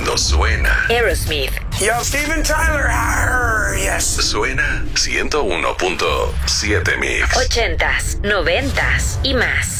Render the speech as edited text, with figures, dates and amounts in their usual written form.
cuando suena. Aerosmith. Yo, Steven Tyler. Arr, yes. Suena 101.7 Mix. 80s, 90s y más.